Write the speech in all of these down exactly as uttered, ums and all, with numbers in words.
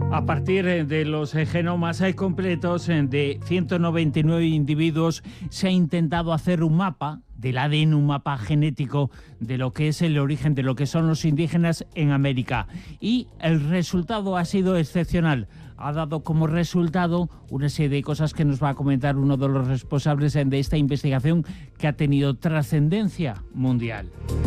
A partir de los genomas completos de ciento noventa y nueve individuos se ha intentado hacer un mapa del A D N, un mapa genético de lo que es el origen, de lo que son los indígenas en América. Y el resultado ha sido excepcional. Ha dado como resultado una serie de cosas que nos va a comentar uno de los responsables de esta investigación que ha tenido trascendencia mundial.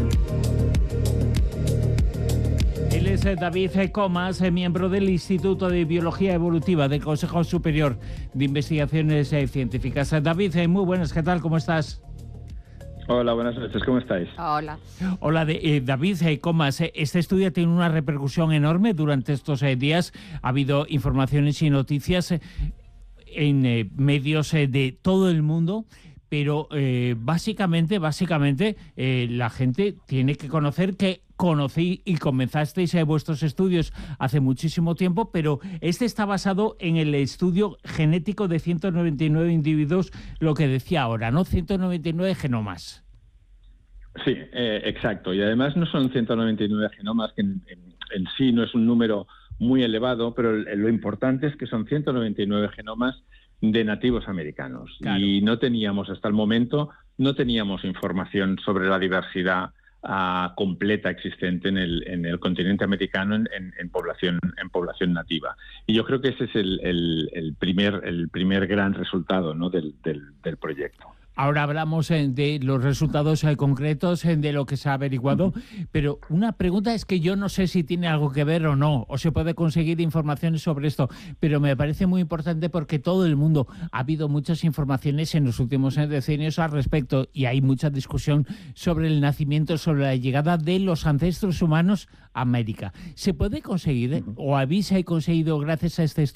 Él es David Comas, miembro del Instituto de Biología Evolutiva del Consejo Superior de Investigaciones Científicas. David, muy buenas, ¿qué tal? ¿Cómo estás? Hola, buenas noches, ¿cómo estáis? Hola. Hola, de, eh, David eh, Comas. Eh, este estudio tiene una repercusión enorme durante estos eh, días. Ha habido informaciones y noticias eh, en eh, medios eh, de todo el mundo. Pero eh, básicamente, básicamente eh, la gente tiene que conocer que conocí y comenzasteis eh, vuestros estudios hace muchísimo tiempo, pero este está basado en el estudio genético de ciento noventa y nueve individuos, lo que decía ahora, ¿no? ciento noventa y nueve genomas. Sí, eh, exacto. Y además no son ciento noventa y nueve genomas, que en, en, en sí no es un número muy elevado, pero lo importante es que son ciento noventa y nueve genomas de nativos americanos. Claro. Y no teníamos, hasta el momento, no teníamos información sobre la diversidad uh, completa existente en el, en el continente americano en, en, en, población, en población nativa. Y yo creo que ese es el, el, el, primer, el primer gran resultado, ¿no?, del, del, del proyecto. Ahora hablamos eh, de los resultados eh, concretos, eh, de lo que se ha averiguado, uh-huh. Pero una pregunta es que yo no sé si tiene algo que ver o no, o se puede conseguir informaciones sobre esto, pero me parece muy importante porque todo el mundo, ha habido muchas informaciones en los últimos eh, decenios al respecto y hay mucha discusión sobre el nacimiento, sobre la llegada de los ancestros humanos a América. ¿Se puede conseguir, eh, uh-huh. o habéis conseguido gracias a este estudio?